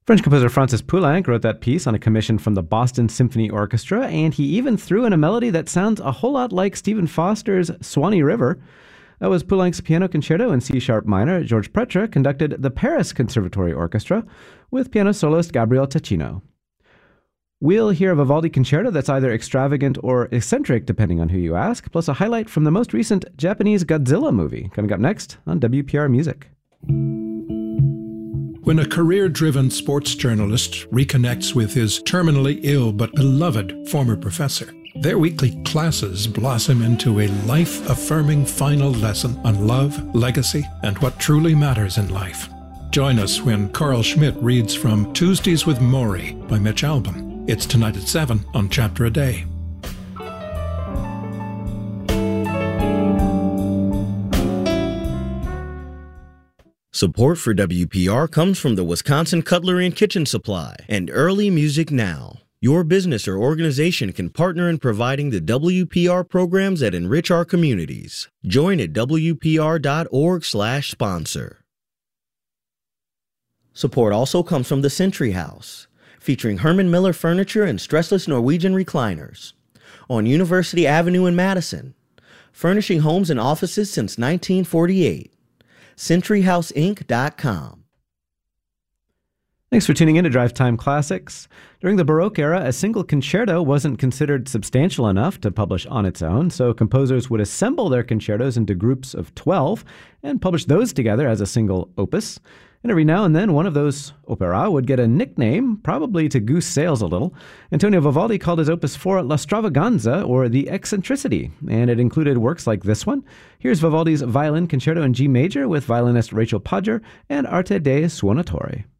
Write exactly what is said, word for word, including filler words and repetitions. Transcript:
French composer Francis Poulenc wrote that piece on a commission from the Boston Symphony Orchestra, and he even threw in a melody that sounds a whole lot like Stephen Foster's Swanee River. That was Poulenc's piano concerto in C-sharp minor. Georges Pretre conducted the Paris Conservatory Orchestra with piano soloist Gabriel Ticino. We'll hear a Vivaldi concerto that's either extravagant or eccentric, depending on who you ask, plus a highlight from the most recent Japanese Godzilla movie, coming up next on W P R Music. When a career-driven sports journalist reconnects with his terminally ill but beloved former professor, their weekly classes blossom into a life-affirming final lesson on love, legacy, and what truly matters in life. Join us when Carl Schmidt reads from Tuesdays with Maury by Mitch Albom. It's tonight at seven on Chapter a Day. Support for W P R comes from the Wisconsin Cutlery and Kitchen Supply and Early Music Now. Your business or organization can partner in providing the W P R programs that enrich our communities. Join at W P R dot org slash sponsor. Support also comes from the Century House, featuring Herman Miller furniture and stressless Norwegian recliners on University Avenue in Madison, furnishing homes and offices since nineteen forty-eight. century house inc dot com. Thanks for tuning in to Drive Time Classics. During the Baroque era, a single concerto wasn't considered substantial enough to publish on its own, so composers would assemble their concertos into groups of twelve and publish those together as a single opus. And every now and then, one of those opera would get a nickname, probably to goose sales a little. Antonio Vivaldi called his opus four La Stravaganza, or The Eccentricity, and it included works like this one. Here's Vivaldi's Violin Concerto in G major with violinist Rachel Podger and Arte dei Suonatori.